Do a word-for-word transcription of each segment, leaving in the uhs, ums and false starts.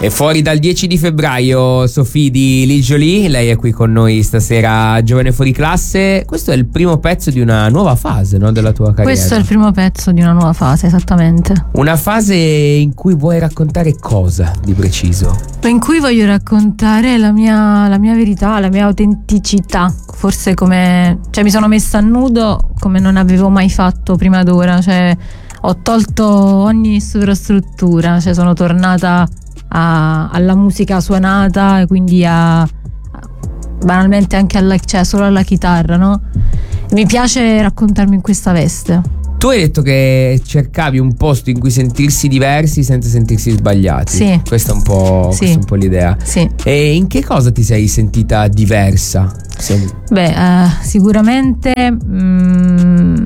E fuori dal dieci di febbraio, Sophie di Lil Jolie, lei è qui con noi stasera, giovane fuori classe. Questo è il primo pezzo di una nuova fase, no, della tua carriera. Questo è il primo pezzo di una nuova fase, esattamente. Una fase in cui vuoi raccontare cosa di preciso? In cui voglio raccontare la mia, la mia verità, la mia autenticità. Forse come, cioè mi sono messa a nudo come non avevo mai fatto prima d'ora, cioè ho tolto ogni sovrastruttura, cioè sono tornata a, alla musica suonata e quindi a, a banalmente anche alla, cioè solo alla chitarra, no? Mi piace raccontarmi in questa veste. Tu hai detto che cercavi un posto in cui sentirsi diversi senza sentirsi sbagliati. Sì. Questa è un po', Sì. questa è un po' l'idea. Sì. E in che cosa ti sei sentita diversa? Siamo... Beh, uh, sicuramente mh,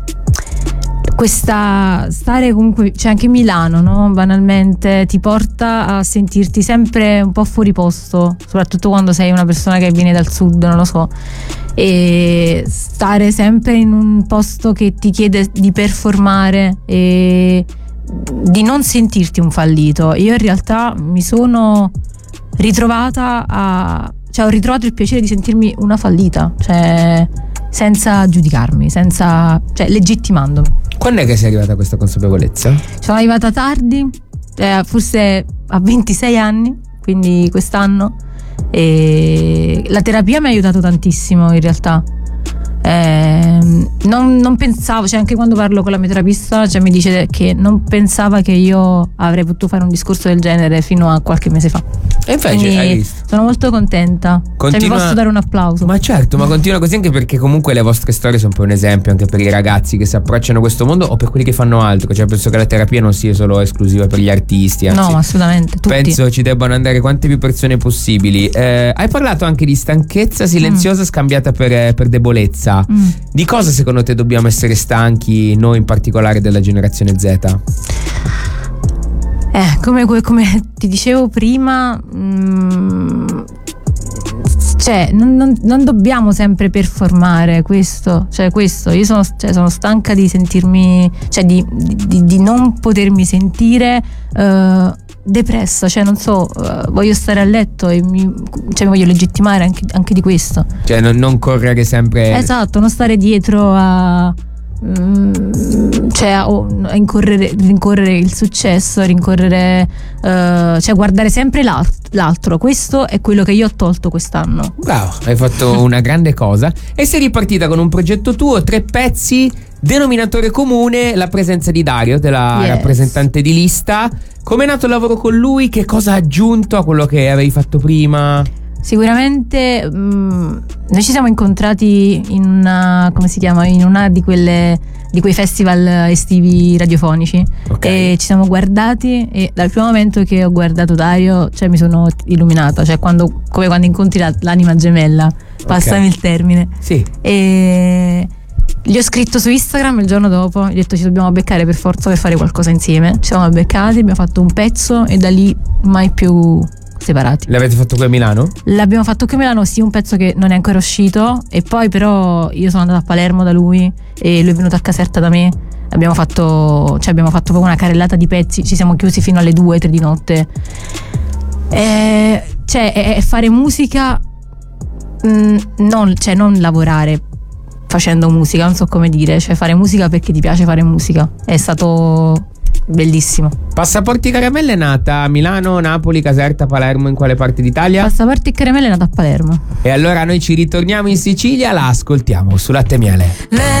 questa stare comunque, cioè anche Milano, no? Banalmente ti porta a sentirti sempre un po' fuori posto, soprattutto quando sei una persona che viene dal sud, non lo so. E stare sempre in un posto che ti chiede di performare e di non sentirti un fallito. Io in realtà mi sono ritrovata a, cioè ho ritrovato il piacere di sentirmi una fallita, cioè senza giudicarmi, senza, cioè legittimandomi. Quando è che sei arrivata a questa consapevolezza? Sono arrivata tardi, eh, forse a ventisei anni, quindi quest'anno. E la terapia mi ha aiutato tantissimo in realtà. Eh, non, non pensavo, cioè anche quando parlo con la mia terapista, cioè mi dice che non pensava che io avrei potuto fare un discorso del genere fino a qualche mese fa. E invece quindi hai visto? Sono molto contenta. Continua... Cioè, mi posso dare un applauso. Ma certo, ma continua così anche perché comunque le vostre storie sono un po' un esempio anche per i ragazzi che si approcciano a questo mondo o per quelli che fanno altro. Cioè penso che la terapia non sia solo esclusiva per gli artisti, anzi, no, assolutamente tutti. Penso ci debbano andare quante più persone possibili. eh, Hai parlato anche di stanchezza silenziosa mm. scambiata per, per debolezza. mm. Di cosa secondo te dobbiamo essere stanchi, noi in particolare della generazione Z? Eh, come, come ti dicevo prima, mh, cioè non, non, non dobbiamo sempre performare questo, cioè questo, io sono, cioè, sono stanca di sentirmi, cioè di, di, di non potermi sentire uh, depressa, cioè non so, uh, voglio stare a letto e mi, cioè, mi voglio legittimare anche, anche di questo. Cioè non, non correre sempre. Esatto, non stare dietro a... Mm, cioè a, a incorrere, rincorrere il successo, a rincorrere uh, cioè guardare sempre l'alt- l'altro. Questo è quello che io ho tolto quest'anno. Bravo, hai fatto una grande cosa. E sei ripartita con un progetto tuo, tre pezzi, denominatore comune, la presenza di Dario, della yes. rappresentante di lista. Come è nato il lavoro con lui? Che cosa ha aggiunto a quello che avevi fatto prima? Sicuramente mh, noi ci siamo incontrati in una, come si chiama, in una di quelle di quei festival estivi radiofonici, okay. E ci siamo guardati e dal primo momento che ho guardato Dario, cioè mi sono illuminata, cioè quando, come quando incontri la, l'anima gemella, passami okay. il termine. Sì. E gli ho scritto su Instagram il giorno dopo, gli ho detto ci dobbiamo beccare per forza per fare qualcosa insieme. Ci siamo beccati, abbiamo fatto un pezzo e da lì mai più separati. L'avete fatto qui a Milano? L'abbiamo fatto qui a Milano, sì, un pezzo che non è ancora uscito. E poi però io sono andata a Palermo da lui e lui è venuto a Caserta da me. Abbiamo fatto, cioè abbiamo fatto proprio una carrellata di pezzi. Ci siamo chiusi fino alle due, tre di notte. E, cioè è, è fare musica, mh, non, cioè non lavorare facendo musica, non so come dire. Cioè fare musica perché ti piace fare musica. È stato bellissimo. Passaporti Caramelle è nata a Milano, Napoli, Caserta, Palermo, in quale parte d'Italia? Passaporti Caramelle è nata a Palermo. E allora noi ci ritorniamo in Sicilia, la ascoltiamo su Latte e Miele.